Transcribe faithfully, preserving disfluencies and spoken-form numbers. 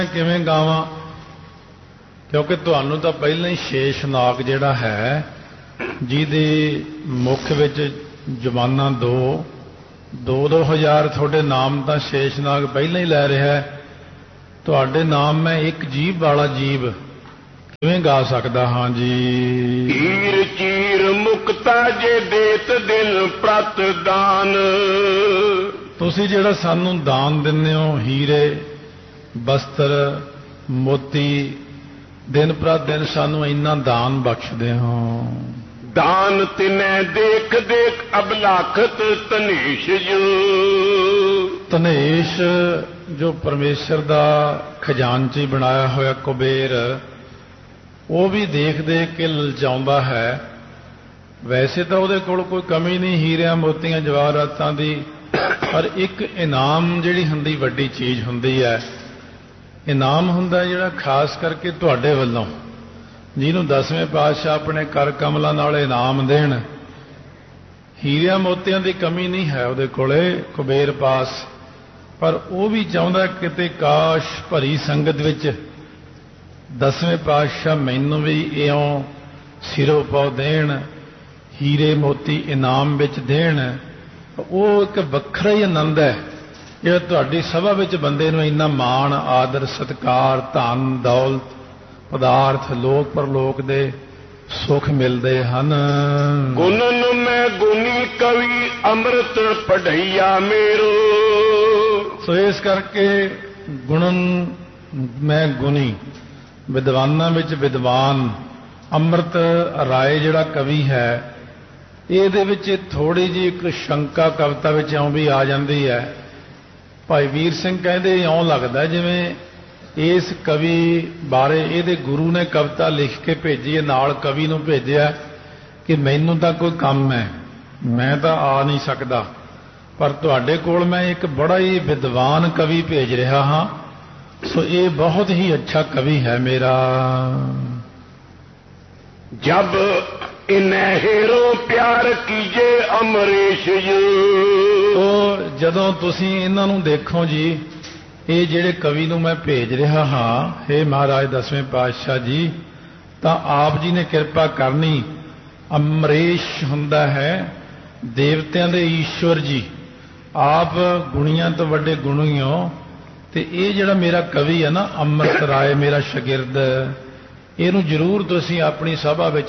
ਕਿਵੇਂ ਗਾਵਾਂ, ਕਿਉਂਕਿ ਤੁਹਾਨੂੰ ਤਾਂ ਪਹਿਲਾਂ ਹੀ ਸ਼ੇਸ਼ਨਾਗ ਜਿਹੜਾ ਹੈ ਜਿਹਦੇ ਮੁੱਖ ਵਿੱਚ ਜ਼ਬਾਨਾਂ ਦੋ ਦੋ ਦੋ ਹਜ਼ਾਰ ਤੁਹਾਡੇ ਨਾਮ ਤਾਂ ਸ਼ੇਸ਼ਨਾਗ ਪਹਿਲਾਂ ਹੀ ਲੈ ਰਿਹਾ ਹੈ। ਤੁਹਾਡੇ ਨਾਮ ਮੈਂ ਇੱਕ ਜੀਭ ਵਾਲਾ ਜੀਵ ਕਿਵੇਂ ਗਾ ਸਕਦਾ ਹਾਂ ਜੀ। ਹੀਰ ਚੀਰ ਮੁਕਤਾ ਜੇ ਦੇਤ ਦਿਨ ਪ੍ਰਤ ਦਾਨ, ਤੁਸੀਂ ਜਿਹੜਾ ਸਾਨੂੰ ਦਾਨ ਦਿੰਦੇ ਹੋ ਹੀਰੇ ਬਸਤਰ ਮੋਤੀ, ਦਿਨ ਪ੍ਰਤ ਦਿਨ ਸਾਨੂੰ ਇੰਨਾ ਦਾਨ ਬਖਸ਼ਦੇ ਹੋ। ਦਾਨ ਤਿਨੈ ਦੇਖ ਦੇਖ ਅਬਲਾਖਤ ਤਨੇਸ਼ ਜੋ, ਤਨੇਸ਼ ਜੋ ਪਰਮੇਸ਼ਰ ਦਾ ਖਜ਼ਾਨਚੀ ਬਣਾਇਆ ਹੋਇਆ ਕੁਬੇਰ, ਉਹ ਵੀ ਦੇਖ ਦੇਖ ਕੇ ਲਲਚਾਉਂਦਾ ਹੈ। ਵੈਸੇ ਤਾਂ ਉਹਦੇ ਕੋਲ ਕੋਈ ਕਮੀ ਨਹੀਂ ਹੀਰਿਆਂ ਮੋਤੀਆਂ ਜਵਾਹਰਾਤਾਂ ਦੀ, ਪਰ ਇੱਕ ਇਨਾਮ ਜਿਹੜੀ ਹੁੰਦੀ ਵੱਡੀ ਚੀਜ਼ ਹੁੰਦੀ ਹੈ। ਇਨਾਮ ਹੁੰਦਾ ਜਿਹੜਾ ਖਾਸ ਕਰਕੇ ਤੁਹਾਡੇ ਵੱਲੋਂ, ਜਿਹਨੂੰ ਦਸਵੇਂ ਪਾਤਸ਼ਾਹ ਆਪਣੇ ਕਰ ਕਮਲਾਂ ਨਾਲ ਇਨਾਮ ਦੇਣ। ਹੀਰਿਆਂ ਮੋਤੀਆਂ ਦੀ ਕਮੀ ਨਹੀਂ ਹੈ ਉਹਦੇ ਕੋਲੇ ਕੁਬੇਰ ਪਾਸ, ਪਰ ਉਹ ਵੀ ਚਾਹੁੰਦਾ ਕਿਤੇ ਕਾਸ਼ ਭਰੀ ਸੰਗਤ ਵਿੱਚ ਦਸਵੇਂ ਪਾਤਸ਼ਾਹ ਮੈਨੂੰ ਵੀ ਇਉਂ ਸਿਰੋਂ ਪਾਉ ਦੇਣ, ਹੀਰੇ ਮੋਤੀ ਇਨਾਮ ਵਿੱਚ ਦੇਣ। ਉਹ ਇੱਕ ਵੱਖਰਾ ਹੀ ਆਨੰਦ ਹੈ ਜਿਹੜਾ ਤੁਹਾਡੀ ਸਭਾ ਵਿੱਚ ਬੰਦੇ ਨੂੰ ਇੰਨਾ ਮਾਣ ਆਦਰ ਸਤਿਕਾਰ ਧਨ ਦੌਲਤ ਪਦਾਰਥ ਲੋਕ ਪਰਲੋਕ ਦੇ ਸੁੱਖ ਮਿਲਦੇ ਹਨ। ਗੁਣਨ ਮੈਂ ਗੁਣੀ ਕਵੀ ਅੰਮ੍ਰਿਤ ਪੜ੍ਹਈਆ ਮੇਰੋ, ਸੋ ਇਸ ਕਰਕੇ ਗੁਣਨ ਮੈਂ ਗੁਣੀ, ਵਿਦਵਾਨਾਂ ਵਿੱਚ ਵਿਦਵਾਨ। ਅੰਮ੍ਰਿਤ ਰਾਏ ਜਿਹੜਾ ਕਵੀ ਹੈ, ਇਹਦੇ ਵਿੱਚ ਥੋੜੀ ਜਿਹੀ ਇੱਕ ਸ਼ੰਕਾ ਕਵਿਤਾ ਵਿੱਚ ਇਉਂ ਵੀ ਆ ਜਾਂਦੀ ਹੈ। ਭਾਈ ਵੀਰ ਸਿੰਘ ਕਹਿੰਦੇ ਇਉਂ ਲੱਗਦਾ ਜਿਵੇਂ ਇਸ ਕਵੀ ਬਾਰੇ ਇਹਦੇ ਗੁਰੂ ਨੇ ਕਵਿਤਾ ਲਿਖ ਕੇ ਭੇਜੀ ਹੈ, ਨਾਲ ਕਵੀ ਨੂੰ ਭੇਜਿਆ ਕਿ ਮੈਨੂੰ ਤਾਂ ਕੋਈ ਕੰਮ ਹੈ, ਮੈਂ ਤਾਂ ਆ ਨਹੀਂ ਸਕਦਾ, ਪਰ ਤੁਹਾਡੇ ਕੋਲ ਮੈਂ ਇੱਕ ਬੜਾ ਹੀ ਵਿਦਵਾਨ ਕਵੀ ਭੇਜ ਰਿਹਾ ਹਾਂ, ਸੋ ਇਹ ਬਹੁਤ ਹੀ ਅੱਛਾ ਕਵੀ ਹੈ ਮੇਰਾ। ਜਬ ਇਨੈ ਹੇਰੋ ਪਿਆਰ ਕੀਜੇ ਅਮਰੇਸ਼ ਜੀ, ਤੋ ਜਦੋਂ ਤੁਸੀਂ ਇਹਨਾਂ ਨੂੰ ਦੇਖੋ ਜੀ, ਇਹ ਜਿਹੜੇ ਕਵੀ ਨੂੰ ਮੈਂ ਭੇਜ ਰਿਹਾ ਹਾਂ, ਹੇ ਮਹਾਰਾਜ ਦਸਵੇਂ ਪਾਤਸ਼ਾਹ ਜੀ, ਤਾਂ ਆਪ ਜੀ ਨੇ ਕਿਰਪਾ ਕਰਨੀ। ਅਮਰੇਸ਼ ਹੁੰਦਾ ਹੈ ਦੇਵਤਿਆਂ ਦੇ ਈਸ਼ਵਰ ਜੀ, ਆਪ ਗੁਣੀਆਂ ਤੋਂ ਵੱਡੇ ਗੁਣੀ ਹੋ। ਤੇ ਇਹ ਜਿਹੜਾ ਮੇਰਾ ਕਵੀ ਹੈ ਨਾ ਅੰਮ੍ਰਿਤ ਰਾਏ, ਮੇਰਾ ਸ਼ਾਗਿਰਦ, ਇਹਨੂੰ ਜ਼ਰੂਰ ਤੁਸੀਂ ਆਪਣੀ ਸਭਾ ਵਿੱਚ